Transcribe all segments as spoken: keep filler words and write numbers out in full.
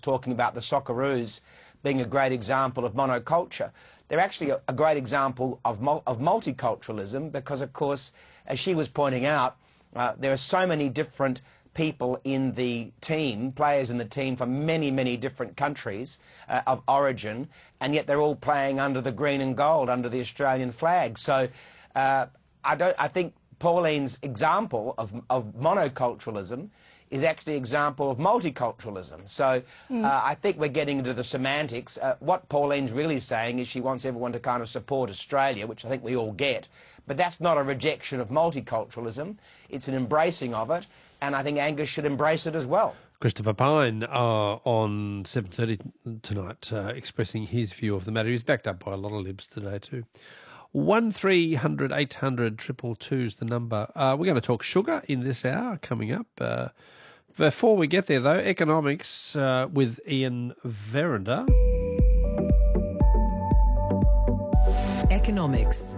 talking about the Socceroos being a great example of monoculture. They're actually a, a great example of, mul of multiculturalism because, of course, as she was pointing out, uh, there are so many different people in the team, players in the team from many, many different countries uh, of origin, and yet they're all playing under the green and gold, under the Australian flag. So uh, I, don't, I think Pauline's example of, of monoculturalism is actually an example of multiculturalism. So mm. uh, I think we're getting into the semantics. Uh, what Pauline's really saying is she wants everyone to kind of support Australia, which I think we all get, but that's not a rejection of multiculturalism. It's an embracing of it, and I think Angus should embrace it as well. Christopher Pyne uh, on seven thirty tonight, uh, expressing his view of the matter. He's backed up by a lot of libs today too. one three hundred eight hundred two two two is the number. Uh, we're going to talk sugar in this hour coming up. Uh, before we get there, though, economics uh, with Ian Verender. Economics.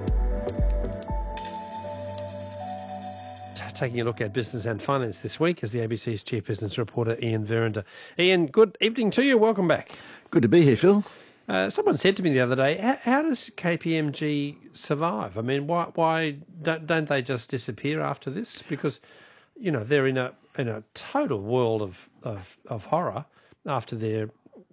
Taking a look at business and finance this week is the A B C's chief business reporter, Ian Verender. Ian, good evening to you. Welcome back. Good to be here, Phil. Uh, someone said to me the other day, how, how does K P M G survive? I mean, why why don't, don't they just disappear after this? Because, you know, they're in a in a total world of, of, of horror after their,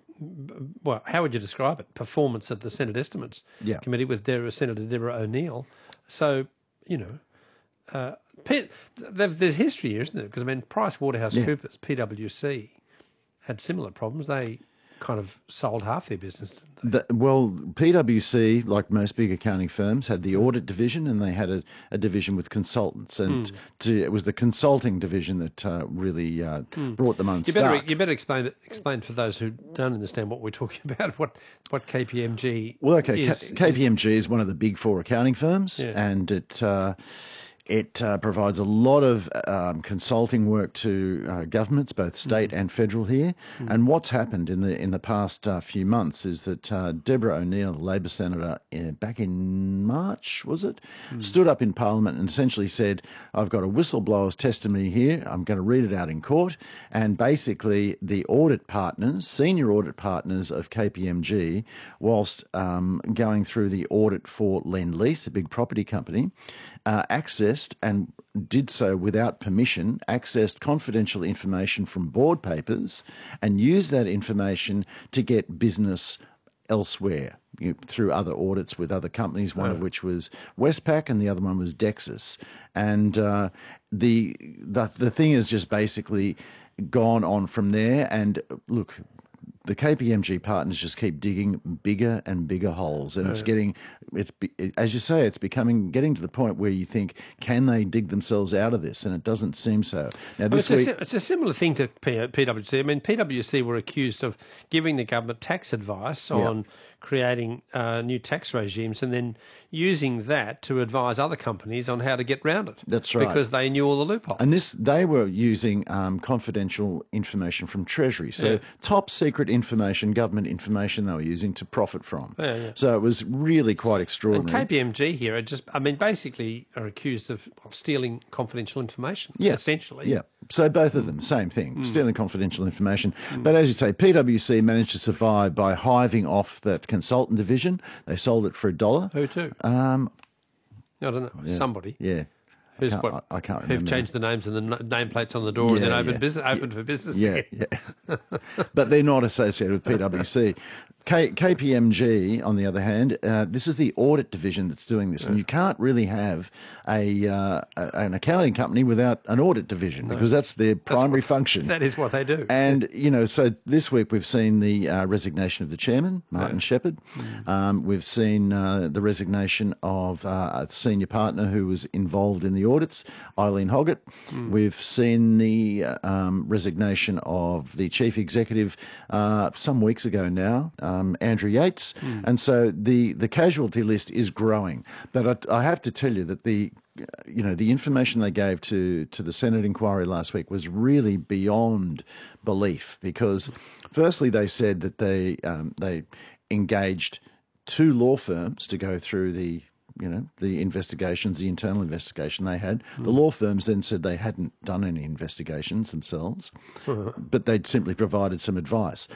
well, how would you describe it, performance at the Senate Estimates yeah. Committee with Deborah, Senator Deborah O'Neill. So, you know, uh, P, there's history here, isn't there? Because, I mean, PricewaterhouseCoopers, yeah. P W C, had similar problems. They kind of sold half their business. The, well, P W C, like most big accounting firms, had the audit division and they had a, a division with consultants. And mm. to, it was the consulting division that uh, really uh, mm. brought them unstuck. You better, you better explain, explain for those who don't understand what we're talking about, what, what K P M G well, okay, is. K- K P M G is one of the big four accounting firms, yeah. and it... Uh, It uh, provides a lot of um, consulting work to uh, governments, both state mm. and federal here. Mm. And what's happened in the in the past uh, few months is that uh, Deborah O'Neill, the Labor senator, uh, back in March, was it, mm. stood up in Parliament and essentially said, "I've got a whistleblower's testimony here. I'm going to read it out in court." And basically, the audit partners, senior audit partners of K P M G, whilst um, going through the audit for Lendlease, a big property company, uh, accessed and did so without permission, accessed confidential information from board papers and used that information to get business elsewhere, you know, through other audits with other companies, one oh. of which was Westpac and the other one was Dexus. And uh, the, the the thing has just basically gone on from there. And look, the K P M G partners just keep digging bigger and bigger holes, and it's getting, it's as you say, it's becoming getting to the point where you think, can they dig themselves out of this? And it doesn't seem so. Now, this well, it's, week, a, it's a similar thing to P W C. I mean, P W C were accused of giving the government tax advice on yeah. creating uh, new tax regimes and then using that to advise other companies on how to get round it. That's right. Because they knew all the loopholes. And this, they were using um, confidential information from Treasury. So yeah. top secret information, government information they were using to profit from. Yeah, yeah. So it was really quite extraordinary. And K P M G here are just, I mean, basically are accused of stealing confidential information, yeah. essentially. Yeah. So both of them, same thing, mm. stealing confidential information. Mm. But as you say, P W C managed to survive by hiving off that consultant division. They sold it for a dollar. Who to? Um, I don't know. yeah, Somebody. Yeah. Who's I can't, what? I, I can't remember. Who've changed the names and the nameplates on the door yeah, and then opened, yeah. business, opened yeah. for business. Yeah, yeah. But they're not associated with P W C. K, KPMG, on the other hand, uh, this is the audit division that's doing this, and you can't really have a, uh, a an accounting company without an audit division no. because that's their primary that's what, function. That is what they do. And you know, so this week we've seen the uh, resignation of the chairman, Martin yeah. Shepherd. Mm. Um, we've seen uh, the resignation of uh, a senior partner who was involved in the audits, Eileen Hoggett. Mm. We've seen the uh, um, resignation of the chief executive uh, some weeks ago now. Um, Andrew Yates, mm. and so the, the casualty list is growing. But I, I have to tell you that the you know the information they gave to to the Senate inquiry last week was really beyond belief. Because firstly, they said that they um, they engaged two law firms to go through the you know, the investigations, the internal investigation they had. Mm. The law firms then said they hadn't done any investigations themselves, uh-huh. but they'd simply provided some advice.